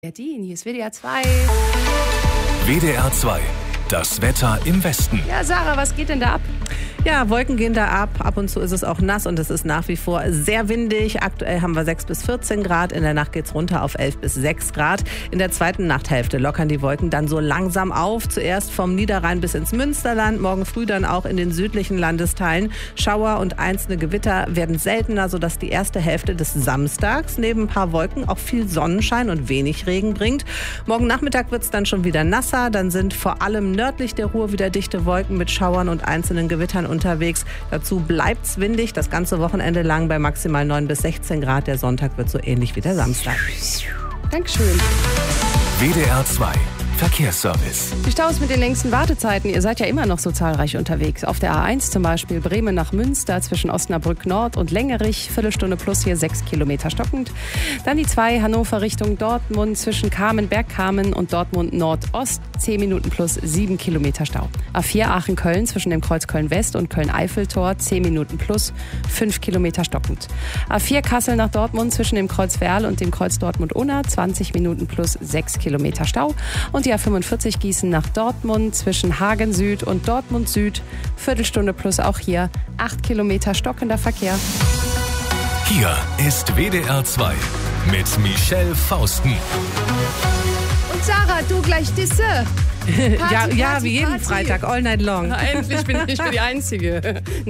Berlin, hier ist WDR 2. WDR 2, das Wetter im Westen. Ja, Sarah, was geht denn da ab? Ja, Wolken gehen da ab. Ab und zu ist es auch nass und es ist nach wie vor sehr windig. Aktuell haben wir 6 bis 14 Grad. In der Nacht geht's runter auf 11 bis 6 Grad. In der zweiten Nachthälfte lockern die Wolken dann so langsam auf. Zuerst vom Niederrhein bis ins Münsterland. Morgen früh dann auch in den südlichen Landesteilen. Schauer und einzelne Gewitter werden seltener, sodass die erste Hälfte des Samstags neben ein paar Wolken auch viel Sonnenschein und wenig Regen bringt. Morgen Nachmittag wird's dann schon wieder nasser. Dann sind vor allem nördlich der Ruhr wieder dichte Wolken mit Schauern und einzelnen Gewittern unterwegs. Dazu bleibt's windig, das ganze Wochenende lang bei maximal 9 bis 16 Grad. Der Sonntag wird so ähnlich wie der Samstag. Dankeschön. WDR 2, Verkehrsservice. Die Staus mit den längsten Wartezeiten, ihr seid ja immer noch so zahlreich unterwegs. Auf der A1 zum Beispiel Bremen nach Münster zwischen Osnabrück Nord und Längerich, Viertelstunde plus hier 6 Kilometer stockend. Dann die 2 Hannover Richtung Dortmund zwischen Bergkamen und Dortmund Nordost, 10 Minuten plus 7 Kilometer Stau. A4 Aachen-Köln zwischen dem Kreuz Köln-West und Köln-Eiffeltor, 10 Minuten plus 5 Kilometer stockend. A4 Kassel nach Dortmund zwischen dem Kreuz Werl und dem Kreuz Dortmund-Unna, 20 Minuten plus 6 Kilometer Stau. Und die A45 Gießen nach Dortmund zwischen Hagen Süd und Dortmund Süd, Viertelstunde plus auch hier 8 Kilometer stockender Verkehr. Hier ist WDR 2 mit Michelle Fausten. Und Sarah, du gleich Disse. Ja, wie jeden Freitag, all night long. Endlich bin ich die Einzige.